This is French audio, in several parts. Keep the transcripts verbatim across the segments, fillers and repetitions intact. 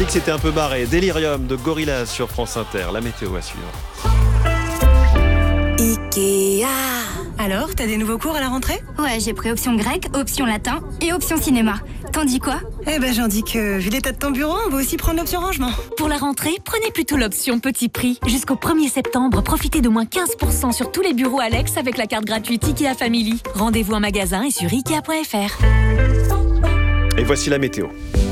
dit que c'était un peu barré. Délirium de Gorillaz sur France Inter. La météo à suivre. Ikea. Alors, t'as des nouveaux cours à la rentrée ? Ouais, j'ai pris option grec, option latin et option cinéma. T'en dis quoi ? Eh ben, j'en dis que, vu l'état de ton bureau, on va aussi prendre l'option rangement. Pour la rentrée, prenez plutôt l'option petit prix. Jusqu'au premier septembre, profitez d'au moins quinze pour cent sur tous les bureaux Alex avec la carte gratuite Ikea Family. Rendez-vous en magasin et sur ikea point f r. Et voici la météo.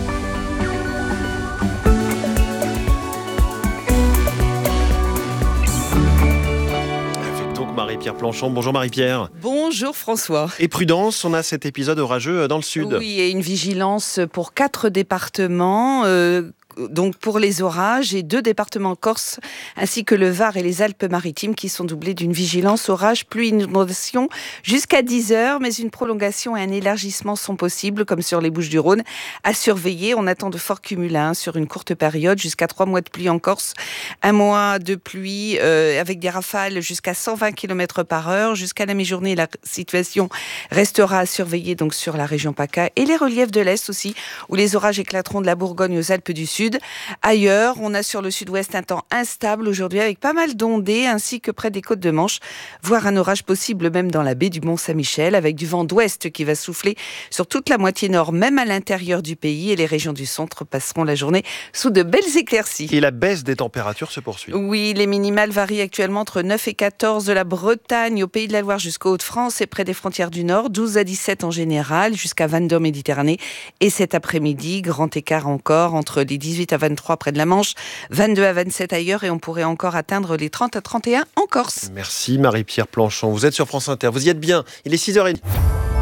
Marie-Pierre Planchon. Bonjour Marie-Pierre. Bonjour François. Et prudence, on a cet épisode orageux dans le sud. Oui, et une vigilance pour quatre départements. Euh... Donc pour les orages et deux départements corse ainsi que le Var et les Alpes-Maritimes qui sont doublés d'une vigilance orage pluie inondation jusqu'à dix heures, mais une prolongation et un élargissement sont possibles comme sur les Bouches-du-Rhône à surveiller. On attend de forts cumuls hein, sur une courte période jusqu'à trois mois de pluie en Corse, un mois de pluie euh, avec des rafales jusqu'à cent vingt kilomètres par heure. Jusqu'à la mi-journée, la situation restera à surveiller donc sur la région PACA et les reliefs de l'Est aussi où les orages éclateront de la Bourgogne aux Alpes du Sud. Ailleurs, on a sur le sud-ouest un temps instable aujourd'hui avec pas mal d'ondées ainsi que près des côtes de Manche, voire un orage possible même dans la baie du Mont-Saint-Michel avec du vent d'ouest qui va souffler sur toute la moitié nord, même à l'intérieur du pays, et les régions du centre passeront la journée sous de belles éclaircies. Et la baisse des températures se poursuit. Oui, les minimales varient actuellement entre neuf et quatorze de la Bretagne au Pays de la Loire jusqu'aux Hauts-de-France et près des frontières du Nord, douze à dix-sept en général, jusqu'à vingt-deux en Méditerranée. Et cet après-midi, grand écart encore entre les dix-huit à vingt-trois près de la Manche, vingt-deux à vingt-sept ailleurs et on pourrait encore atteindre les trente à trente et un en Corse. Merci Marie-Pierre Planchon. Vous êtes sur France Inter, vous y êtes bien. Il est six heures trente.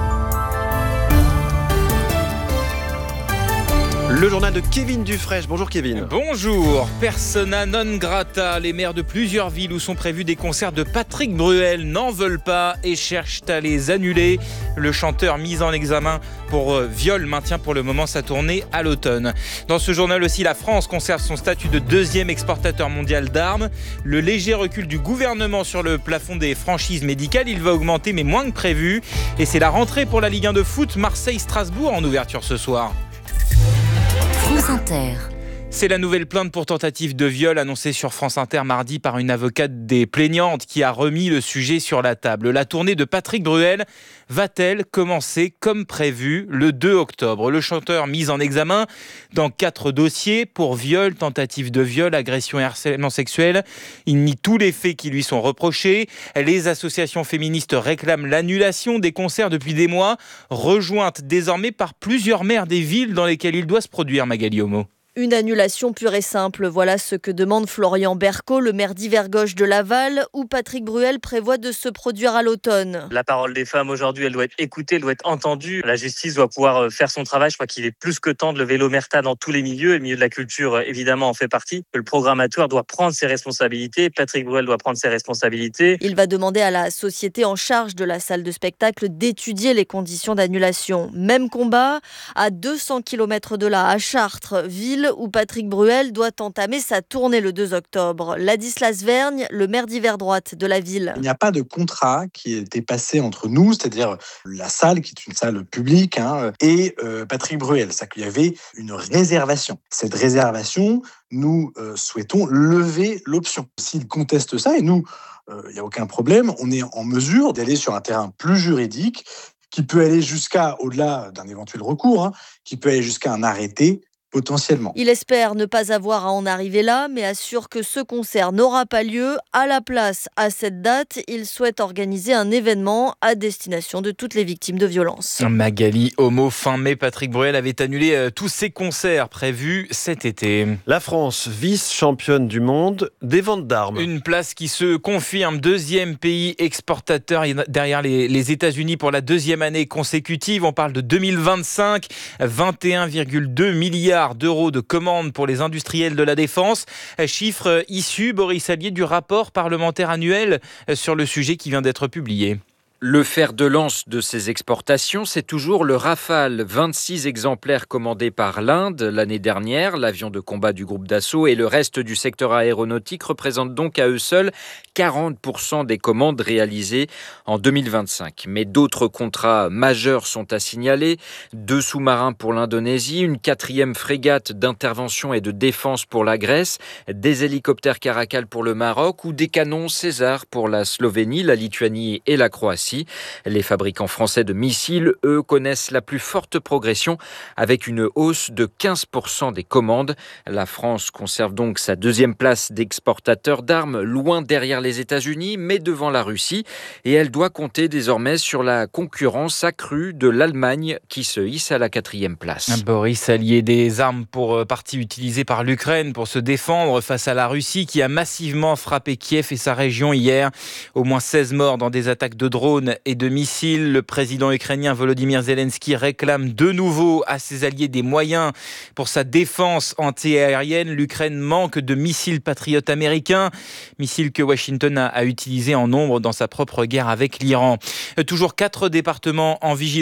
Le journal de Kevin Dufraîche. Bonjour Kevin. Bonjour. Persona non grata. Les maires de plusieurs villes où sont prévus des concerts de Patrick Bruel n'en veulent pas et cherchent à les annuler. Le chanteur mis en examen pour euh, viol maintient pour le moment sa tournée à l'automne. Dans ce journal aussi, la France conserve son statut de deuxième exportateur mondial d'armes. Le léger recul du gouvernement sur le plafond des franchises médicales, il va augmenter mais moins que prévu. Et c'est la rentrée pour la Ligue un de foot. Marseille-Strasbourg en ouverture ce soir. France Inter. C'est la nouvelle plainte pour tentative de viol annoncée sur France Inter mardi par une avocate des plaignantes qui a remis le sujet sur la table. La tournée de Patrick Bruel va-t-elle commencer comme prévu le deux octobre ? Le chanteur mis en examen dans quatre dossiers pour viol, tentative de viol, agression et harcèlement sexuel. Il nie tous les faits qui lui sont reprochés. Les associations féministes réclament l'annulation des concerts depuis des mois, rejointes désormais par plusieurs maires des villes dans lesquelles il doit se produire, Magali Homo. Une annulation pure et simple, voilà ce que demande Florian Berco, le maire d'Yvergoche de Laval, où Patrick Bruel prévoit de se produire à l'automne. La parole des femmes aujourd'hui, elle doit être écoutée, elle doit être entendue. La justice doit pouvoir faire son travail. Je crois qu'il est plus que temps de lever l'omerta dans tous les milieux. Et le milieu de la culture, évidemment, en fait partie. Le programmateur doit prendre ses responsabilités. Patrick Bruel doit prendre ses responsabilités. Il va demander à la société en charge de la salle de spectacle d'étudier les conditions d'annulation. Même combat à deux cents kilomètres de là, à Chartres, ville où Patrick Bruel doit entamer sa tournée le deux octobre. Ladislas Vergne, le maire d'Yverdroite de la ville. Il n'y a pas de contrat qui a été passé entre nous, c'est-à-dire la salle, qui est une salle publique, hein, et euh, Patrick Bruel. C'est-à-dire qu'il y avait une réservation. Cette réservation, nous euh, souhaitons lever l'option. S'il conteste ça, et nous, il euh, n'y a aucun problème, on est en mesure d'aller sur un terrain plus juridique, qui peut aller jusqu'à, au-delà d'un éventuel recours, hein, qui peut aller jusqu'à un arrêté potentiellement. Il espère ne pas avoir à en arriver là, mais assure que ce concert n'aura pas lieu. À la place, à cette date, il souhaite organiser un événement à destination de toutes les victimes de violences. Magali Homo, fin mai, Patrick Bruel avait annulé euh, tous ses concerts prévus cet été. La France, vice-championne du monde des ventes d'armes. Une place qui se confirme, deuxième pays exportateur derrière les, les États-Unis pour la deuxième année consécutive. On parle de deux mille vingt-cinq, vingt et un virgule deux milliards d'euros de commandes pour les industriels de la défense. Chiffre issu, Boris Allier, du rapport parlementaire annuel sur le sujet qui vient d'être publié. Le fer de lance de ces exportations, c'est toujours le Rafale. vingt-six exemplaires commandés par l'Inde l'année dernière. L'avion de combat du groupe Dassault et le reste du secteur aéronautique représentent donc à eux seuls quarante pour cent des commandes réalisées en deux mille vingt-cinq. Mais d'autres contrats majeurs sont à signaler. Deux sous-marins pour l'Indonésie, une quatrième frégate d'intervention et de défense pour la Grèce, des hélicoptères Caracal pour le Maroc ou des canons César pour la Slovénie, la Lituanie et la Croatie. Les fabricants français de missiles, eux, connaissent la plus forte progression avec une hausse de quinze pour cent des commandes. La France conserve donc sa deuxième place d'exportateur d'armes, loin derrière les États-Unis, mais devant la Russie. Et elle doit compter désormais sur la concurrence accrue de l'Allemagne qui se hisse à la quatrième place. Boris, allié des armes pour partie utilisées par l'Ukraine pour se défendre face à la Russie qui a massivement frappé Kiev et sa région hier. Au moins seize morts dans des attaques de drones et de missiles. Le président ukrainien Volodymyr Zelensky réclame de nouveau à ses alliés des moyens pour sa défense antiaérienne. L'Ukraine manque de missiles patriotes américains, missiles que Washington a, a utilisés en nombre dans sa propre guerre avec l'Iran. Toujours quatre départements en vigilance